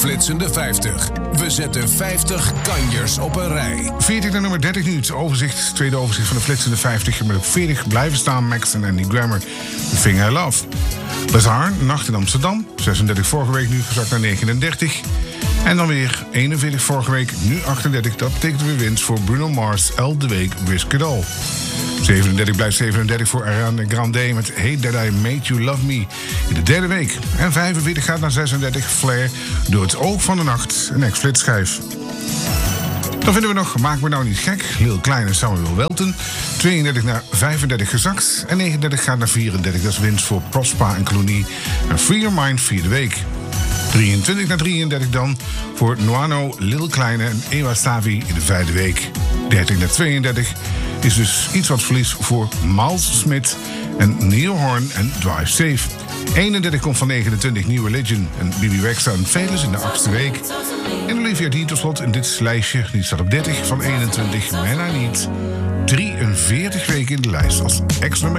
Flitsende 50. We zetten 50 kanjers op een rij. 40 naar nummer 30 nu. Het overzicht, tweede overzicht van de Flitsende 50. Met op 40 blijven staan Max en Andy Grammer. The Thing I Love. Bazaar, Nacht in Amsterdam. 36 vorige week, nu gezakt naar 39. En dan weer 41 vorige week, nu 38. Dat betekent weer winst voor Bruno Mars, El de Week, Risk It All. 37 blijft 37 voor Ariana Grande met Hey That I Made You Love Me in de derde week. En 45 gaat naar 36, Flair, Door het oog van de nacht, een ex-flitschijf. Dan vinden we nog Maak me nou niet gek, Lil Klein en Samuel Welten. 32 naar 35 gezakt en 39 gaat naar 34. Dat is winst voor Prospa en Clooney. En Free Your Mind, vierde week. 23 naar 33 dan voor Noano, Lil Kleine en Ewa Stavi in de vijfde week. 30 naar 32 is dus iets wat verlies voor Miles Smith en Neil Horn en Drive Safe. 31 komt van 29 New Religion en Bibi Rexha en Velus in de 8e week. En Olivia Dean tot slot in dit lijstje, die staat op 30 van 21. Man I Need. 43 weken in de lijst als ex-nummer